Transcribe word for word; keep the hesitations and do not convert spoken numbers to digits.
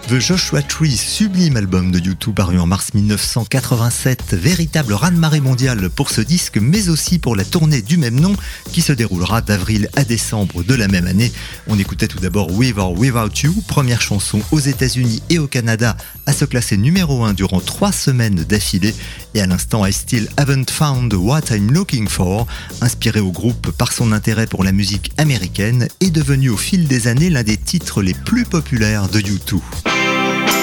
The Joshua Tree, sublime album de U deux paru en mars mille neuf cent quatre-vingt-sept, véritable raz-de-marée mondial pour ce disque, mais aussi pour la tournée du même nom qui se déroulera d'avril à décembre de la même année. On écoutait tout d'abord With or Without You, première chanson aux États-Unis et au Canada à se classer numéro un durant trois semaines d'affilée, et à l'instant I Still Haven't Found What I'm Looking For, inspiré au groupe par son intérêt pour la musique américaine, est devenu au fil des années l'un des titres les plus populaires de U deux.